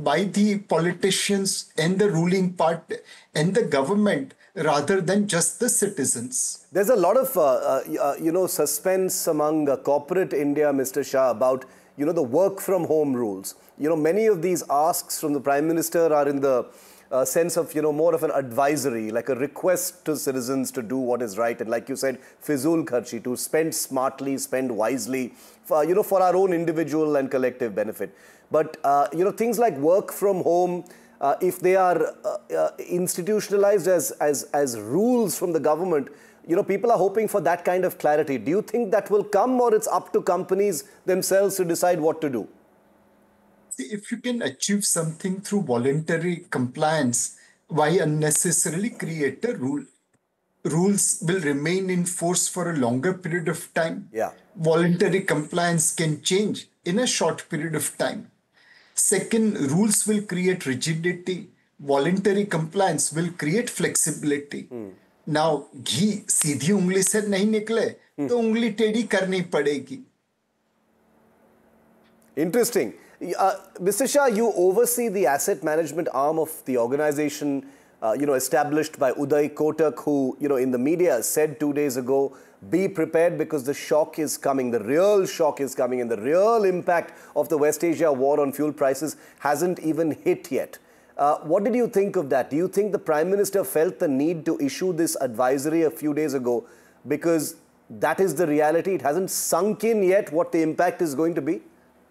by the politicians and the ruling party and the government rather than just the citizens. There's a lot of, suspense among corporate India, Mr. Shah, about, the work from home rules. Many of these asks from the Prime Minister are in the sense of, more of an advisory, like a request to citizens to do what is right. And like you said, Fizul Kharchi, to spend smartly, spend wisely, for our own individual and collective benefit. But, things like work from home, if they are institutionalized as rules from the government, people are hoping for that kind of clarity. Do you think that will come, or it's up to companies themselves to decide what to do? See, if you can achieve something through voluntary compliance, why unnecessarily create a rule? Rules will remain in force for a longer period of time. Yeah. Voluntary compliance can change in a short period of time. Second, rules will create rigidity. Voluntary compliance will create flexibility. Now, घी सीधी उंगली से नहीं निकले तो उंगली टेढ़ी करनी पड़ेगी. Interesting. Mr. Shah, you oversee the asset management arm of the organization, established by Uday Kotak, who, in the media said 2 days ago, be prepared because the shock is coming, the real shock is coming, and the real impact of the West Asia war on fuel prices hasn't even hit yet. What did you think of that? Do you think the Prime Minister felt the need to issue this advisory a few days ago because that is the reality? It hasn't sunk in yet what the impact is going to be?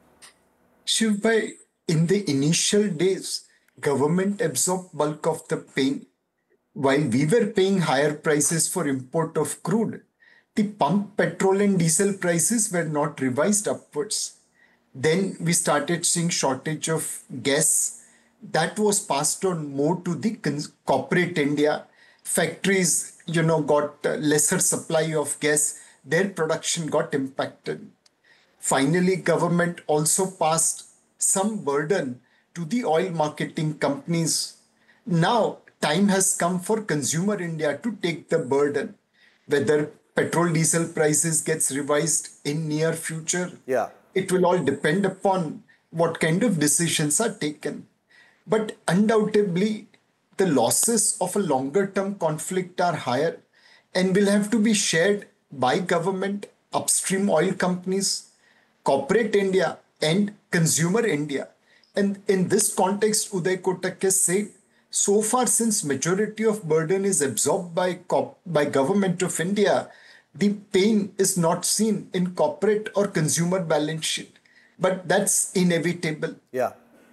Shivbhai, in the initial days, government absorbed bulk of the pain. While we were paying higher prices for import of crude, the pump petrol and diesel prices were not revised upwards. Then we started seeing shortage of gas. That was passed on more to the corporate India. Factories, got lesser supply of gas. Their production got impacted. Finally, government also passed some burden to the oil marketing companies. Now, time has come for consumer India to take the burden. Whether petrol diesel prices gets revised in near future, it will all depend upon what kind of decisions are taken. But undoubtedly, the losses of a longer term conflict are higher and will have to be shared by government, upstream oil companies, corporate India and consumer India. And in this context, Uday Kotak has said, so far since majority of burden is absorbed by government of India, the pain is not seen in corporate or consumer balance sheet. But that's inevitable. Yeah.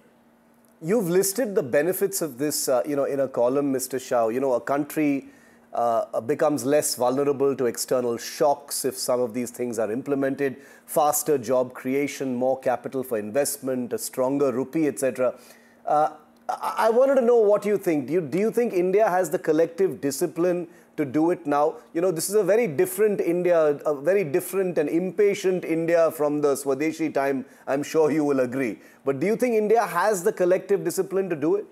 You've listed the benefits of this, in a column, Mr. Shah. A country becomes less vulnerable to external shocks if some of these things are implemented, faster job creation, more capital for investment, a stronger rupee, etc. I wanted to know what you think. Do you think India has the collective discipline to do it now? This is a very different India, a very different and impatient India from the Swadeshi time. I'm sure you will agree. But do you think India has the collective discipline to do it?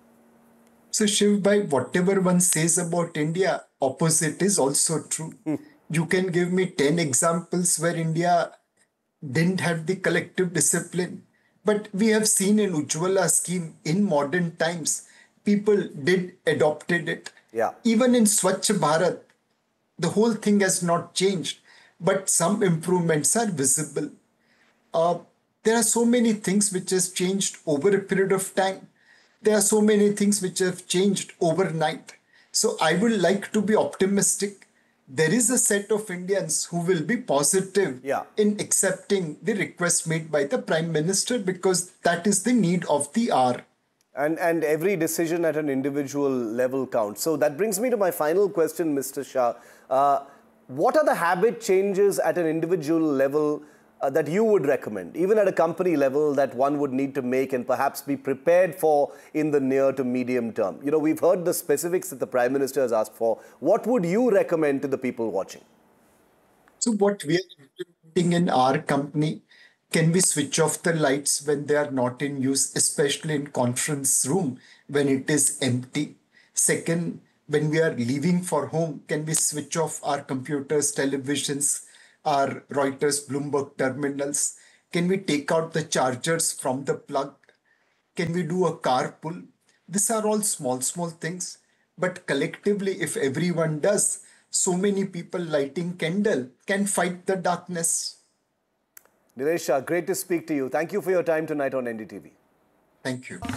So Shivbhai, whatever one says about India, opposite is also true. You can give me 10 examples where India didn't have the collective discipline. But we have seen in Ujjwala scheme in modern times, people did adopted it. Yeah. Even in Swachh Bharat, the whole thing has not changed, but some improvements are visible. There are so many things which has changed over a period of time. There are so many things which have changed overnight. So I would like to be optimistic. There is a set of Indians who will be positive in accepting the request made by the Prime Minister because that is the need of the hour. And every decision at an individual level counts. So that brings me to my final question, Mr. Shah. What are the habit changes at an individual level that you would recommend, even at a company level, that one would need to make and perhaps be prepared for in the near to medium term? We've heard the specifics that the Prime Minister has asked for. What would you recommend to the people watching? So what we are implementing in our company, can we switch off the lights when they are not in use, especially in conference room when it is empty? Second, when we are leaving for home, can we switch off our computers, televisions, our Reuters, Bloomberg terminals? Can we take out the chargers from the plug? Can we do a carpool? These are all small, small things. But collectively, if everyone does, so many people lighting candle can fight the darkness. Nilesh Shah, great to speak to you. Thank you for your time tonight on NDTV. Thank you.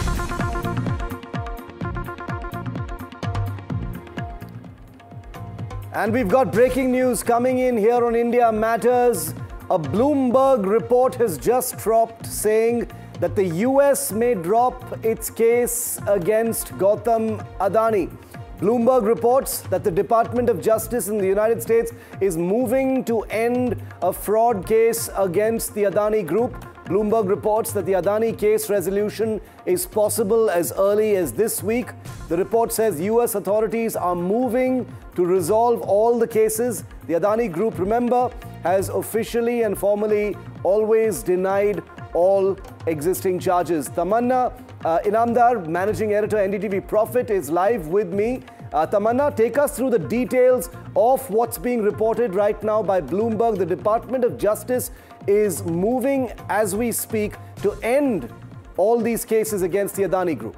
And we've got breaking news coming in here on India Matters. A Bloomberg report has just dropped saying that the US may drop its case against Gautam Adani. Bloomberg reports that the Department of Justice in the United States is moving to end a fraud case against the Adani Group. Bloomberg reports that the Adani case resolution is possible as early as this week. The report says US authorities are moving to resolve all the cases. The Adani Group, remember, has officially and formally always denied all existing charges. Tamanna Inamdar, Managing Editor, NDTV Profit, is live with me. Tamanna, take us through the details of what's being reported right now by Bloomberg. The Department of Justice is moving as we speak to end all these cases against the Adani Group.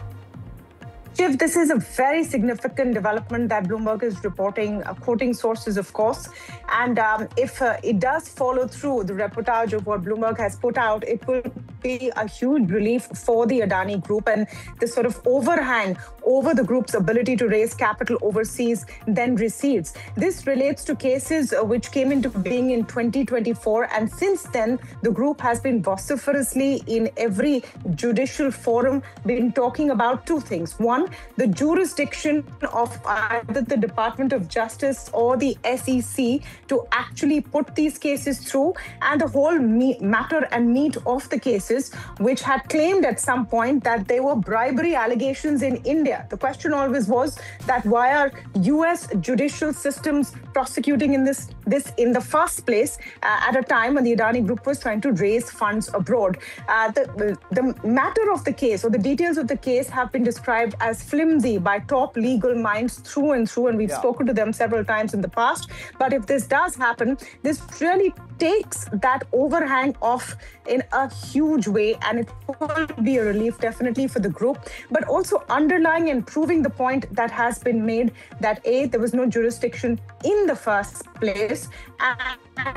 Shiv, this is a very significant development that Bloomberg is reporting, quoting sources, of course. And if it does follow through the reportage of what Bloomberg has put out, it will be a huge relief for the Adani Group, and this sort of overhang over the group's ability to raise capital overseas then recedes. This relates to cases which came into being in 2024, and since then, the group has been vociferously in every judicial forum been talking about two things. One, the jurisdiction of either the Department of Justice or the SEC to actually put these cases through, and the whole matter and meat of the cases, which had claimed at some point that there were bribery allegations in India. The question always was that why are US judicial systems prosecuting in this in the first place at a time when the Adani Group was trying to raise funds abroad. The matter of the case, or the details of the case, have been described as flimsy by top legal minds through and through, and we've spoken to them several times in the past. But if this does happen, this really takes that overhang off in a huge way, and it will be a relief definitely for the group, but also underlying and proving the point that has been made that A, there was no jurisdiction in the first place, and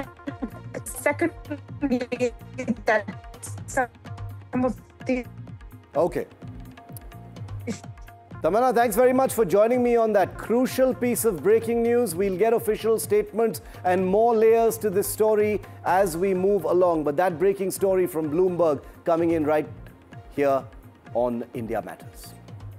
secondly, that some of the... Okay. Tamanna, thanks very much for joining me on that crucial piece of breaking news. We'll get official statements and more layers to this story as we move along. But that breaking story from Bloomberg coming in right here on India Matters.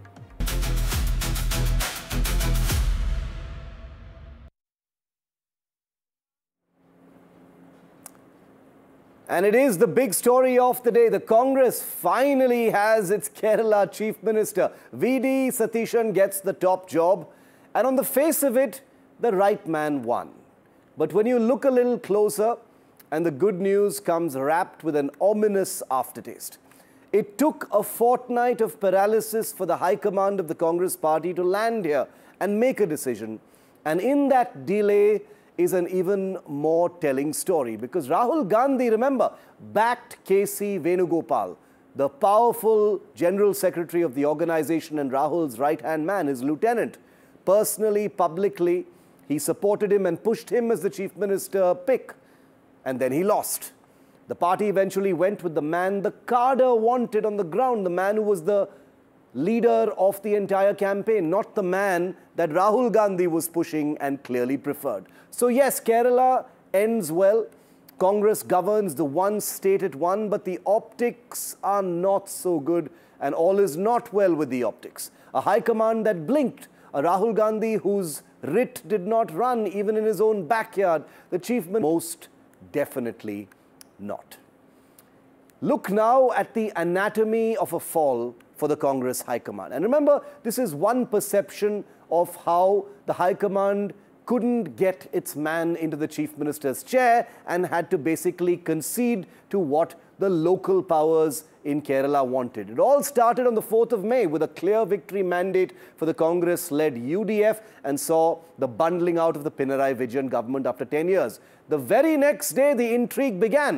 And it is the big story of the day. The Congress finally has its Kerala Chief Minister. V.D. Satishan gets the top job. And on the face of it, the right man won. But when you look a little closer, and the good news comes wrapped with an ominous aftertaste. It took a fortnight of paralysis for the High Command of the Congress Party to land here and make a decision. And in that delay is an even more telling story, because Rahul Gandhi, remember, backed K.C. Venugopal, the powerful General Secretary of the organization and Rahul's right-hand man, his lieutenant. Personally, publicly, he supported him and pushed him as the Chief Minister pick. And then he lost. The party eventually went with the man the cadre wanted on the ground, the man who was the leader of the entire campaign, not the man that Rahul Gandhi was pushing and clearly preferred. So yes, Kerala ends well. Congress governs the one state it won, but the optics are not so good, and all is not well with the optics. A high command that blinked, a Rahul Gandhi whose writ did not run even in his own backyard. The chief minister, most definitely not. Look now at the anatomy of a fall for the Congress High Command. And remember, this is one perception of how the High Command couldn't get its man into the Chief Minister's chair and had to basically concede to what the local powers in Kerala wanted. It all started on the 4th of May with a clear victory mandate for the Congress-led UDF and saw the bundling out of the Pinarayi Vijayan government after 10 years. The very next day, the intrigue began.